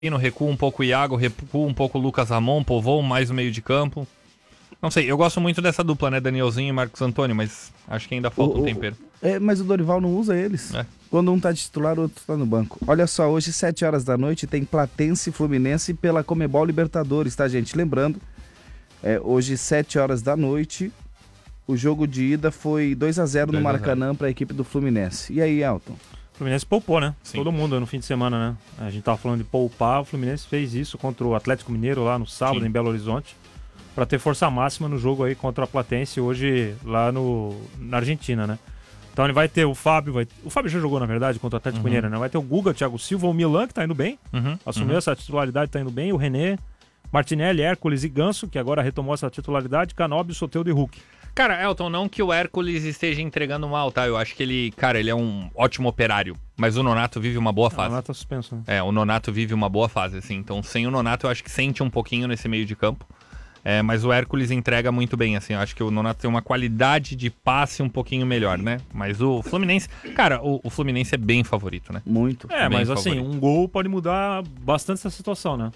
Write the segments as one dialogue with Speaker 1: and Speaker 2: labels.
Speaker 1: recua um pouco o Iago, recua um pouco o Lucas Ramon, povoam mais o meio de campo. Não sei, eu gosto muito dessa dupla, né? Danielzinho e Marcos Antônio, mas acho que ainda falta um tempero.
Speaker 2: Mas o Dorival não usa eles. Quando um tá de titular, o outro tá no banco. Olha só, hoje, 7 horas da noite, tem Platense e Fluminense pela Comebol Libertadores, tá, gente? Lembrando, hoje, 7 horas da noite, o jogo de ida foi 2-0 no Maracanã para a equipe do Fluminense. E aí, Elton?
Speaker 3: O Fluminense poupou, né?
Speaker 1: Sim.
Speaker 3: Todo mundo no fim de semana, né? A gente tava falando de poupar, o Fluminense fez isso contra o Atlético Mineiro lá no sábado, em Belo Horizonte, para ter força máxima no jogo aí contra a Platense hoje lá na Argentina, né? Então ele vai ter o Fábio, o Fábio já jogou, na verdade, contra o Atlético Mineiro, né? Vai ter o Guga, o Thiago Silva, o Milan, que tá indo bem, assumiu essa titularidade, tá indo bem, o René, Martinelli, Hércules e Ganso, que agora retomou essa titularidade, Canóbio, Soteldo e Hulk.
Speaker 1: Cara, Elton, não que o Hércules esteja entregando mal, tá? Eu acho que ele é um ótimo operário, mas o Nonato vive uma boa fase.
Speaker 3: O Nonato tá suspenso, né?
Speaker 1: O Nonato vive uma boa fase, assim. Então, sem o Nonato, eu acho que sente um pouquinho nesse meio de campo. Mas o Hércules entrega muito bem, assim. Eu acho que o Nonato tem uma qualidade de passe um pouquinho melhor, né? Mas o Fluminense... Cara, o Fluminense é bem favorito, né?
Speaker 2: Muito.
Speaker 3: Mas
Speaker 1: favorito.
Speaker 3: assim, um gol pode mudar bastante essa situação, né?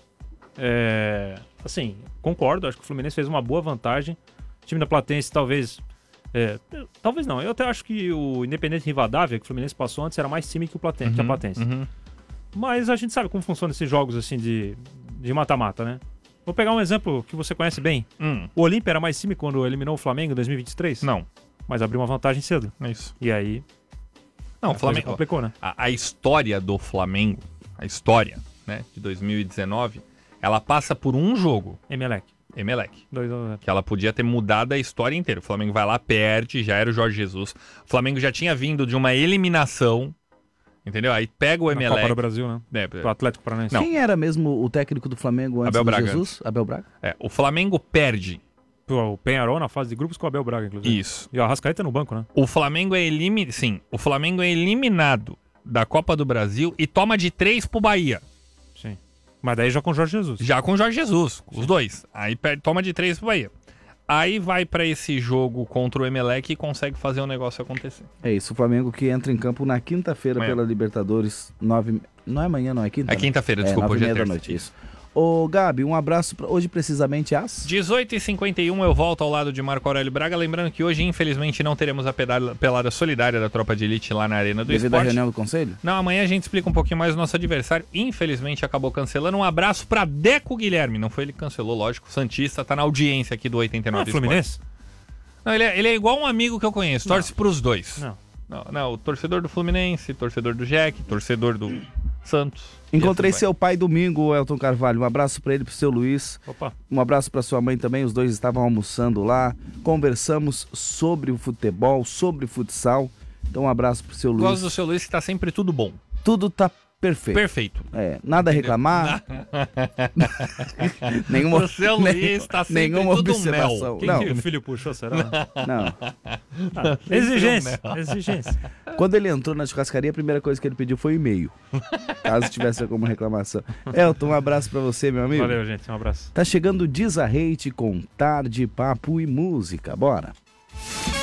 Speaker 3: Assim, concordo. Acho que o Fluminense fez uma boa vantagem. O time da Platense talvez... talvez não. Eu até acho que o Independente Rivadavia, que o Fluminense passou antes, era mais time que a Platense. Mas a gente sabe como funcionam esses jogos assim de mata-mata, né? Vou pegar um exemplo que você conhece bem. O Olímpia era mais time quando eliminou o Flamengo em 2023?
Speaker 1: Não.
Speaker 3: Mas abriu uma vantagem cedo.
Speaker 1: É isso.
Speaker 3: E aí...
Speaker 1: Não, o Flamengo...
Speaker 3: complicou, né?
Speaker 1: A história do Flamengo, né, de 2019, ela passa por um jogo.
Speaker 3: Emelec. 2-0.
Speaker 1: Que ela podia ter mudado a história inteira. O Flamengo vai lá, perde, já era o Jorge Jesus. O Flamengo já tinha vindo de uma eliminação, entendeu? Aí pega o Emelec.
Speaker 3: Copa do Brasil, né? Do Atlético Paranaense.
Speaker 2: Quem era mesmo o técnico do Flamengo antes do Jesus? Abel Braga?
Speaker 1: O Flamengo perde.
Speaker 3: O Peñarol na fase de grupos com o Abel Braga, inclusive.
Speaker 1: Isso.
Speaker 3: E o Arrascaeta no banco, né?
Speaker 1: O Flamengo é eliminado da Copa do Brasil e toma de 3 pro Bahia.
Speaker 3: Sim. Mas daí já com o Jorge Jesus.
Speaker 1: Já com o Jorge Jesus, os dois. Aí toma de 3 pro Bahia. Aí vai pra esse jogo contra o Emelec e consegue fazer o negócio acontecer.
Speaker 2: É isso, o Flamengo que entra em campo na quinta-feira pela Libertadores, 9... Não é amanhã, não, é quinta?
Speaker 1: É quinta-feira, desculpa, hoje é terça.
Speaker 2: 9h30 da noite, isso. Ô, Gabi, um abraço hoje precisamente às
Speaker 1: 18h51 eu volto ao lado de Marco Aurélio Braga, lembrando que hoje infelizmente não teremos a pelada solidária da Tropa de Elite lá na Arena do
Speaker 2: devido
Speaker 1: Esporte.
Speaker 2: à reunião do Conselho?
Speaker 1: Não, amanhã a gente explica um pouquinho mais o nosso adversário, infelizmente acabou cancelando. Um abraço pra Deco Guilherme, não foi ele que cancelou, lógico, Santista, tá na audiência aqui do 89
Speaker 3: Fluminense?
Speaker 1: Não, ele é igual um amigo que eu conheço, torce pros dois.
Speaker 3: Não,
Speaker 1: o torcedor do Fluminense, torcedor do Jack, torcedor do Santos.
Speaker 2: Encontrei seu pai domingo, Elton Carvalho. Um abraço pra ele, pro seu Luiz.
Speaker 3: Opa.
Speaker 2: Um abraço pra sua mãe também. Os dois estavam almoçando lá. Conversamos sobre o futebol, sobre futsal. Então um abraço pro seu Luiz.
Speaker 1: Gosto do seu Luiz que tá sempre tudo bom.
Speaker 2: Tudo tá perfeito.
Speaker 1: Perfeito.
Speaker 2: Nada a reclamar. Nenhuma,
Speaker 1: o seu Luiz tá sempre
Speaker 2: nenhuma
Speaker 1: tudo
Speaker 2: observação.
Speaker 1: mel.
Speaker 3: Quem que o filho puxou, será?
Speaker 2: Não.
Speaker 3: Exigência.
Speaker 2: Quando ele entrou na churrascaria, a primeira coisa que ele pediu foi e-mail. Caso tivesse alguma reclamação. Elton, um abraço pra você, meu amigo.
Speaker 3: Valeu, gente. Um abraço.
Speaker 2: Tá chegando o Diz a Hate com Tarde, Papo e Música. Bora.